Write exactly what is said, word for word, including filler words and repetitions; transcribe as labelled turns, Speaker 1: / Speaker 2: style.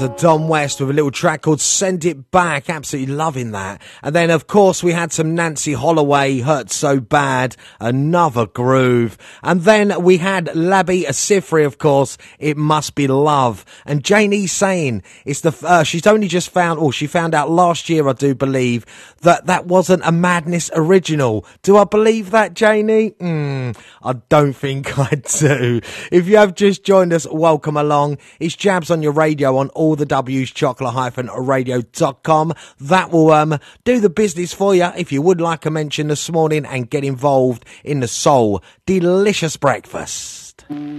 Speaker 1: The Don West with a little track called Send It Back. Absolutely loving that. And then, of course, we had some Nancy Holloway, Hurt So Bad, another groove. And then we had Labi Asifri, of course, It Must Be Love. And Janie saying it's the uh, she's only just found, or she found out last year, I do believe, that that wasn't a Madness original. Do I believe that, Janie? Mm, I don't think I do. If you have just joined us, welcome along. It's Jabs on your radio on all the W's, chocolate radio dot com. That will um do the business for you if you would like a mention this morning and get involved in the soul delicious breakfast.